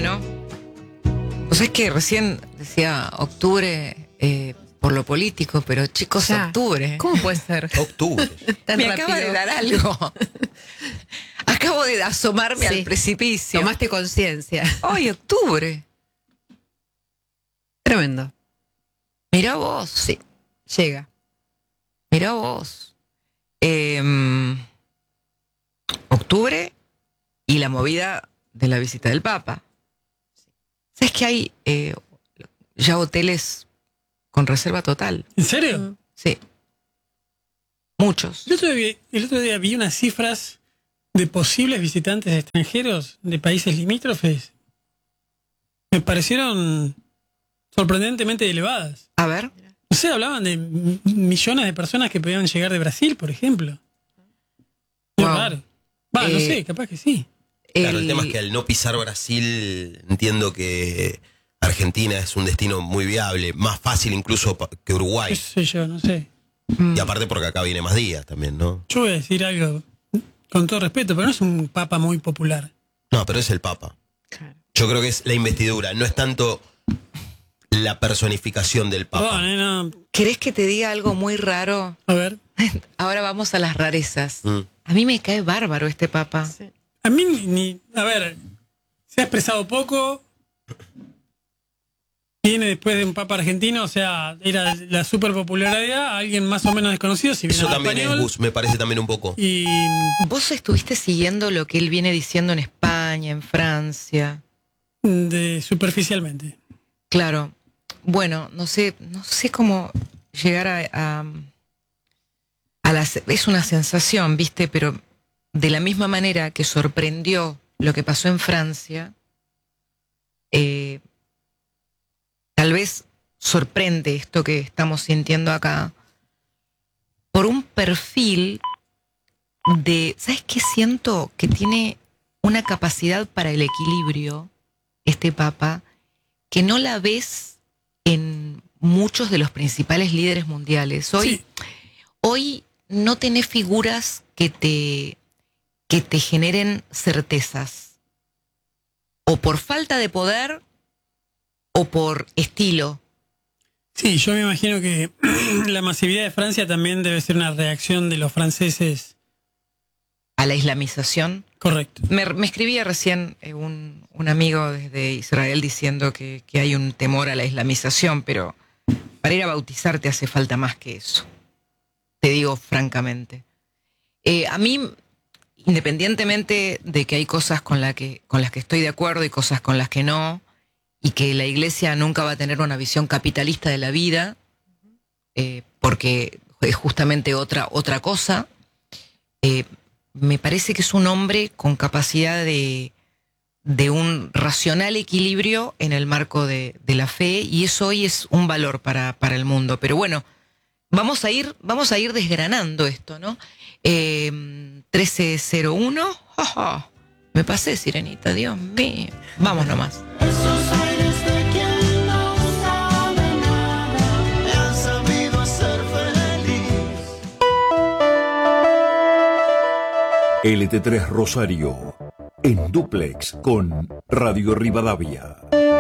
Bueno, pues es que recién decía octubre por lo político, pero chicos, Ya. octubre. ¿Cómo puede ser? Octubre. Tan Me rápido. acaba de dar algo. Acabo de asomarme Sí. al precipicio. Tomaste conciencia. Hoy, octubre. Tremendo. Mirá vos. Sí, llega. Mirá vos. Octubre y la movida de la visita del Papa. ¿Sabes que hay ya hoteles con reserva total? ¿En serio? Sí. Muchos. El otro día vi unas cifras de posibles visitantes extranjeros de países limítrofes. Me parecieron sorprendentemente elevadas. A ver. No sé, hablaban de millones de personas que podían llegar de Brasil, por ejemplo. Qué Wow. raro. No sé, capaz que sí. Claro, el tema es que al no pisar Brasil, entiendo que Argentina es un destino muy viable, más fácil incluso que ¿Qué Uruguay. sé yo? No sé. Y aparte porque acá viene más días también, ¿no? Yo voy a decir algo con todo respeto, pero no es un papa muy popular. No, pero es el Papa. Yo creo que es la investidura, no es tanto la personificación del Papa. Perdón, no. ¿Querés que te diga algo muy raro? A ver. Ahora vamos a las rarezas. Mm. A mí me cae bárbaro este Papa. A mí a ver, se ha expresado poco. Viene después de un papa argentino, o sea, era la superpopularidad a alguien más o menos desconocido, si bien Eso habla también español. es Gus, me parece también un poco. Y ¿Vos estuviste siguiendo lo que él viene diciendo en España, en Francia? superficialmente. Claro. Bueno, no sé cómo llegar a es una sensación, ¿viste? Pero de la misma manera que sorprendió lo que pasó en Francia, tal vez sorprende esto que estamos sintiendo acá por un perfil de, ¿sabes qué? Siento que tiene una capacidad para el equilibrio este Papa que no la ves en muchos de los principales líderes mundiales. Hoy no tenés figuras que te generen certezas, o por falta de poder o por estilo. Sí, yo me imagino que la masividad de Francia también debe ser una reacción de los franceses. A la islamización. Correcto. Me escribía recién un amigo desde Israel diciendo que hay un temor a la islamización, pero para ir a bautizarte hace falta más que eso. Te digo francamente. A mí, independientemente de que hay cosas con las que estoy de acuerdo y cosas con las que no, y que la iglesia nunca va a tener una visión capitalista de la vida, porque es justamente otra cosa, me parece que es un hombre con capacidad de un racional equilibrio en el marco de la fe, y eso hoy es un valor para el mundo. Pero bueno, vamos a ir desgranando esto, ¿no? 1301. Me pasé, Sirenita, Dios mío. Vamos nomás. Esos aires de quien no sabe nada me han sabido hacer feliz. LT3 Rosario, en dúplex con Radio Rivadavia.